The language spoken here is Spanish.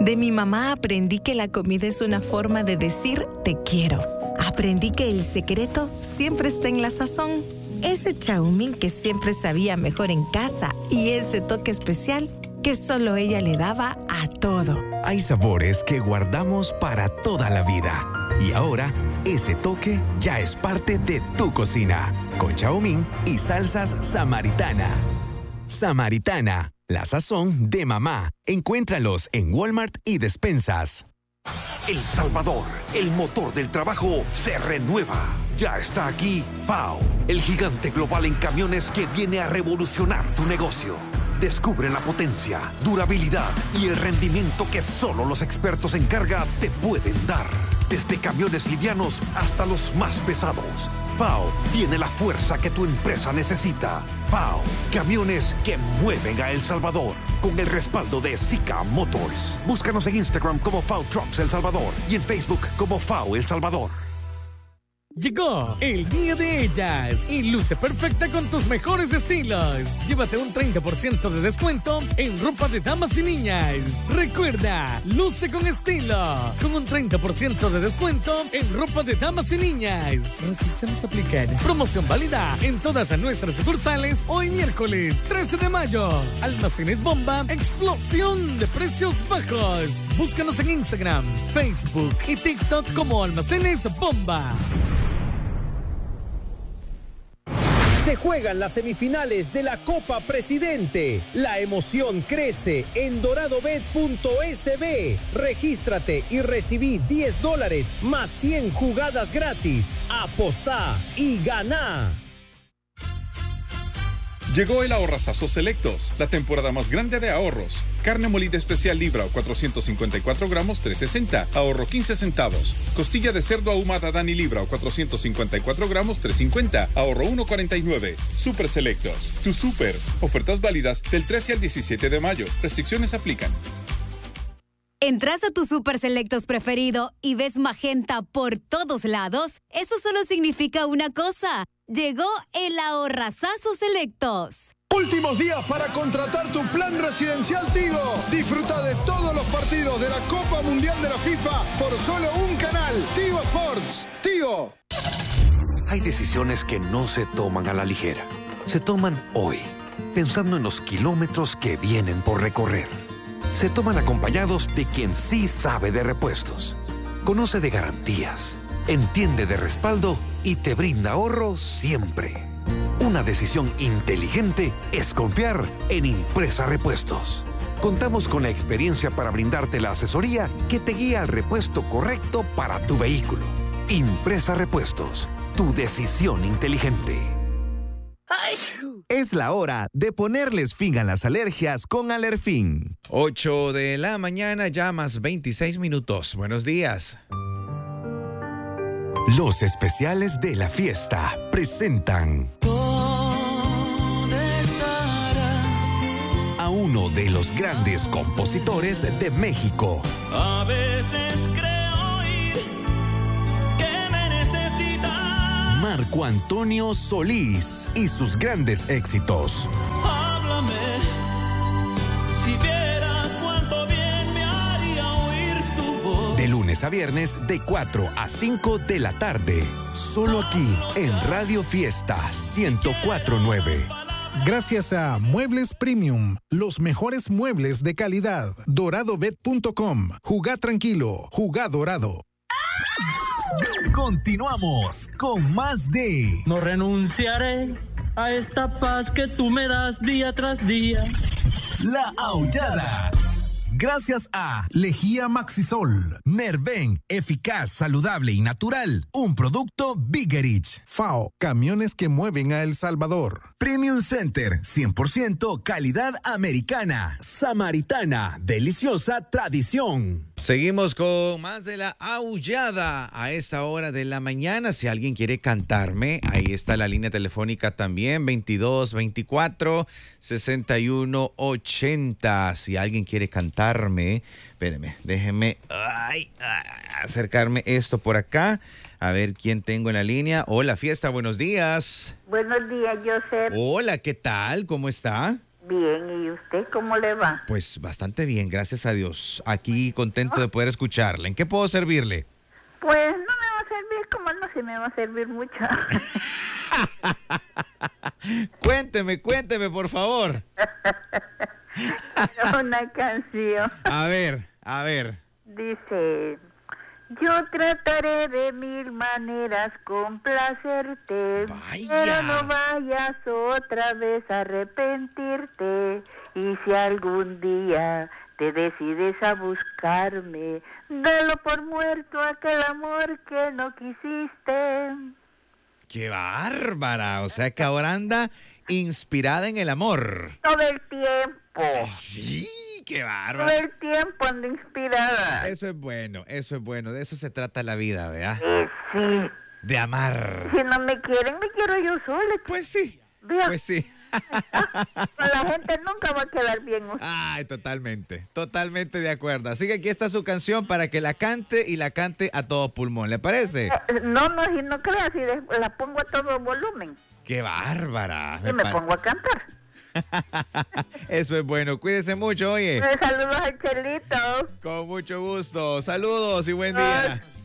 De mi mamá aprendí que la comida es una forma de decir te quiero. Aprendí que el secreto siempre está en la sazón. Ese Chaumín que siempre sabía mejor en casa y ese toque especial que solo ella le daba a todo. Hay sabores que guardamos para toda la vida. Y ahora, ese toque ya es parte de tu cocina. Con Chaumín y salsas Samaritana. Samaritana, la sazón de mamá. Encuéntralos en Walmart y despensas. El Salvador, el motor del trabajo, se renueva. Ya está aquí FAO, el gigante global en camiones que viene a revolucionar tu negocio. Descubre la potencia, durabilidad y el rendimiento que solo los expertos en carga te pueden dar. Desde camiones livianos hasta los más pesados, FAO tiene la fuerza que tu empresa necesita. FAO, camiones que mueven a El Salvador. Con el respaldo de Zika Motors. Búscanos en Instagram como FAO Trucks El Salvador y en Facebook como FAO El Salvador. Llegó el día de ellas y luce perfecta con tus mejores estilos. Llévate un 30% de descuento en ropa de damas y niñas. Recuerda, luce con estilo, con un 30% de descuento en ropa de damas y niñas. Restricciones aplican. Promoción válida en todas nuestras sucursales hoy miércoles 13 de mayo. Almacenes Bomba, explosión de precios bajos. Búscanos en Instagram, Facebook y TikTok como Almacenes Bomba. Se juegan las semifinales de la Copa Presidente. La emoción crece en doradobet.sb. Regístrate y recibí $10 más 100 jugadas gratis. Apostá y ganá. Llegó el Ahorrazazo Selectos, la temporada más grande de ahorros. Carne molida especial libra o 454 gramos, 3.60, ahorro 15 centavos. Costilla de cerdo ahumada Dani libra o 454 gramos, 3.50, ahorro 1.49. Super Selectos, tu super. Ofertas válidas del 13 al 17 de mayo. Restricciones aplican. ¿Entras a tu Super Selectos preferido y ves magenta por todos lados? Eso solo significa una cosa. Llegó el Ahorrazazo Selectos. Últimos días para contratar tu plan residencial Tigo. Disfruta de todos los partidos de la Copa Mundial de la FIFA por solo un canal. Tigo Sports. Tigo. Hay decisiones que no se toman a la ligera. Se toman hoy, pensando en los kilómetros que vienen por recorrer. Se toman acompañados de quien sí sabe de repuestos, conoce de garantías, entiende de respaldo y te brinda ahorro siempre. Una decisión inteligente es confiar en Impresa Repuestos. Contamos con la experiencia para brindarte la asesoría que te guía al repuesto correcto para tu vehículo. Impresa Repuestos, tu decisión inteligente. Es la hora de ponerles fin a las alergias con Alerfin. 8 de la mañana, ya más 26 minutos. Buenos días. Los especiales de la fiesta presentan a uno de los grandes compositores de México. A veces creo oír que me necesitas. Marco Antonio Solís y sus grandes éxitos. Háblame, si vieras cuánto bien me haría oír tu voz. De lunes a viernes de 4 a 5 de la tarde. Solo aquí en Radio Fiesta 104.9. Gracias a Muebles Premium, los mejores muebles de calidad. Doradobet.com. Jugá tranquilo, jugá dorado. Continuamos con más de... No renunciaré a esta paz que tú me das día tras día. La Aullada. Gracias a Lejía Maxisol, Nerven, eficaz, saludable y natural. Un producto Biggerich. FAO, camiones que mueven a El Salvador. Premium Center, 100% calidad americana. Samaritana, deliciosa tradición. Seguimos con más de La Aullada a esta hora de la mañana. Si alguien quiere cantarme, ahí está la línea telefónica también, 22-24-6180. Si alguien quiere cantarme, espérenme, déjenme acercarme esto por acá. A ver quién tengo en la línea. Hola, Fiesta, buenos días. Buenos días, Joseph. Hola, ¿qué tal? ¿Cómo está? Bien, ¿y usted cómo le va? Pues bastante bien, gracias a Dios. Aquí contento de poder escucharle. ¿En qué puedo servirle? Pues no me va a servir, como no se me va a servir mucho. Cuénteme, por favor. Una canción. A ver. Dice: yo trataré de 1000 maneras complacerte, pero no vayas otra vez a arrepentirte. Y si algún día te decides a buscarme, dalo por muerto aquel amor que no quisiste. ¡Qué bárbara! O sea que ahora anda inspirada en el amor. Todo el tiempo. Sí, qué bárbara. Todo el tiempo ando inspirada. Eso es bueno. De eso se trata la vida, ¿verdad? Sí. De amar. Si no me quieren, me quiero yo sola. Pues sí. ¿Vea? Pues sí. Con la gente nunca va a quedar bien usted. Ay, totalmente de acuerdo. Así que aquí está su canción para que la cante y la cante a todo pulmón, ¿le parece? No, si no creas, si la pongo a todo volumen. ¡Qué bárbara! Y me pongo a cantar. Eso es bueno, cuídese mucho, oye. Saludos al Chelito. Con mucho gusto, saludos y buen día.